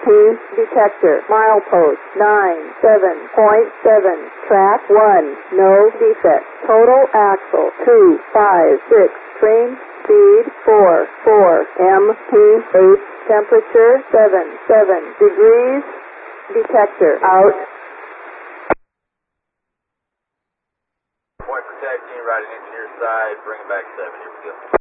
detector. Milepost 97.7. Track 1. No defect. Total axle 256. Train speed 4 mph. Temperature 7 degrees. Detector out. Point protecting, riding into your side, bring it back 7. Here we go.